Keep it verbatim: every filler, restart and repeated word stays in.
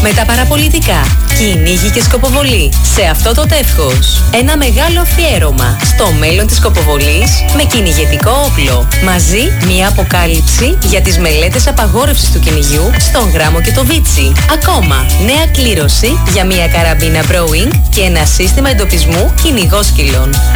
με τα παραπολιτικά, κυνήγι και σκοποβολή σε αυτό το τεύχος. Ένα μεγάλο αφιέρωμα στο μέλλον της σκοποβολής με κυνηγετικό όπλο. Μαζί μια αποκάλυψη για τις μελέτες απαγόρευσης του κυνηγιού στον Γράμμο και το Βίτσι. Ακόμα νέα κλήρωση για μια καραμπίνα Browing και ένα σύστημα εντοπισμού κυνηγόσκυλων.